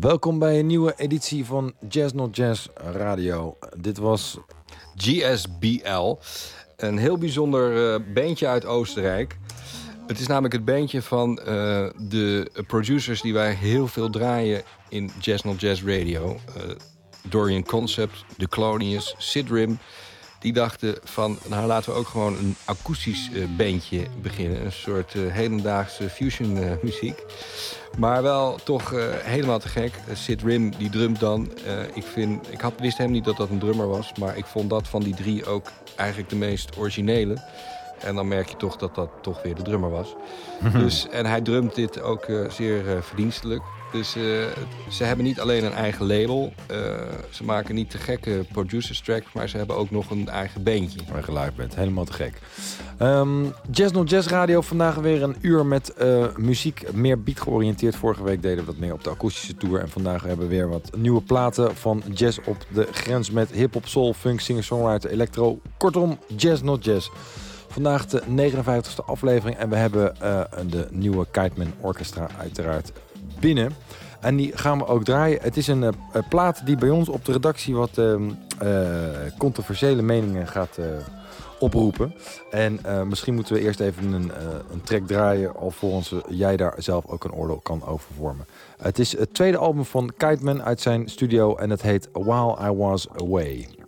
Welkom bij een nieuwe editie van Jazz Not Jazz Radio. Dit was GSBL, een heel bijzonder bandje uit Oostenrijk. Het is namelijk het bandje van de producers die wij heel veel draaien in Jazz Not Jazz Radio. Dorian Concept, The Colonius, Sid Rim. Die dachten van, nou laten we ook gewoon een akoestisch bandje beginnen. Een soort hedendaagse fusion muziek. Maar wel toch helemaal te gek. Sid Rim, die drumt dan. Wist hem niet dat dat een drummer was. Maar ik vond dat van die drie ook eigenlijk de meest originele. En dan merk je toch dat dat toch weer de drummer was. En hij drumt dit ook zeer verdienstelijk. Dus ze hebben niet alleen een eigen label. Ze maken niet te gekke producers tracks, maar ze hebben ook nog een eigen bandje. Waar je live bent, helemaal te gek. Jazz Not Jazz Radio, vandaag weer een uur met muziek, meer beat georiënteerd. Vorige week deden we dat meer op de akoestische tour. En vandaag hebben we weer wat nieuwe platen van jazz op de grens met hip-hop, soul, funk, singer-songwriter, electro. Kortom, Jazz Not Jazz. Vandaag de 59e aflevering en we hebben de nieuwe Kiteman Orchestra uiteraard binnen. En die gaan we ook draaien. Het is een plaat die bij ons op de redactie wat controversiële meningen gaat oproepen. En misschien moeten we eerst even een track draaien alvorens jij daar zelf ook een oordeel kan over vormen. Het is het tweede album van Kiteman uit zijn studio en het heet While I Was Away.